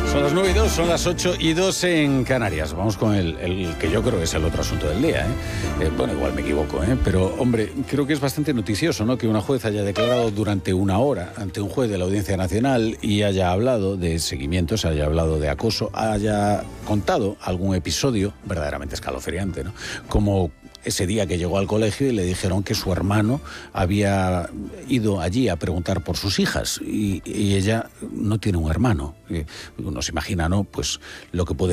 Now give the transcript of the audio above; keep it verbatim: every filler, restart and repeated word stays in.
Son las nueve y dos, son las ocho y dos en Canarias. Vamos con el, el que yo creo que es el otro asunto del día, ¿eh? Eh, bueno, igual me equivoco, ¿eh? Pero, hombre, creo que es bastante noticioso, ¿no?, que una juez haya declarado durante una hora ante un juez de la Audiencia Nacional y haya hablado de seguimientos, haya hablado de acoso, haya contado algún episodio verdaderamente escalofriante, ¿no? Como ese día que llegó al colegio y le dijeron que su hermano había ido allí a preguntar por sus hijas y, y ella no tiene un hermano. Uno se imagina, ¿no?, pues lo que puede